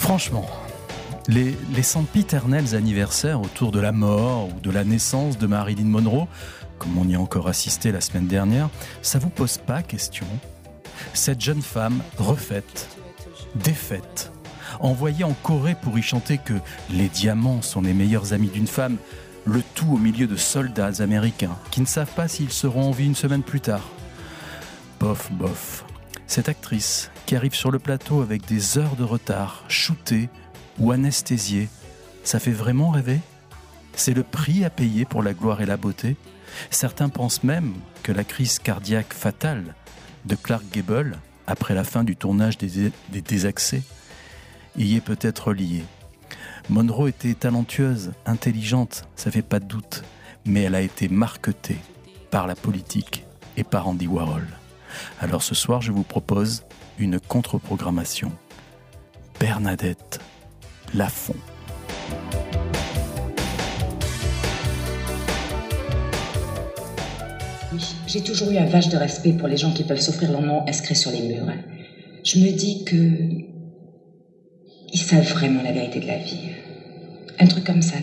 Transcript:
Franchement, les sempiternels anniversaires autour de la mort ou de la naissance de Marilyn Monroe, comme on y a encore assisté la semaine dernière, ça vous pose pas question ? Cette jeune femme refaite, défaite, envoyée en Corée pour y chanter que les diamants sont les meilleurs amis d'une femme, le tout au milieu de soldats américains qui ne savent pas s'ils seront en vie une semaine plus tard. Bof. Cette actrice qui arrive sur le plateau avec des heures de retard, shootée ou anesthésiée, ça fait vraiment rêver ? C'est le prix à payer pour la gloire et la beauté ? Certains pensent même que la crise cardiaque fatale de Clark Gable, après la fin du tournage des Désaxés, y est peut-être liée. Monroe était talentueuse, intelligente, ça fait pas de doute, mais elle a été marquetée par la politique et par Andy Warhol. Alors ce soir, je vous propose une contre-programmation. Bernadette Lafont. Oui, j'ai toujours eu un vache de respect pour les gens qui peuvent s'offrir leur nom inscrit sur les murs. Je me dis que ils savent vraiment la vérité de la vie. Un truc comme ça, non ?